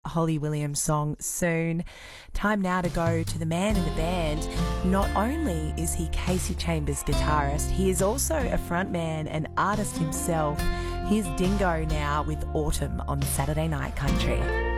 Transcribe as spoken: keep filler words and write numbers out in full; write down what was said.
Holly Williams song Soon. Time now to go to the man in the band. Not only is he Casey Chambers' guitarist, he is also a frontman and artist himself. Here's Dingo now with Autumn on Saturday Night Country.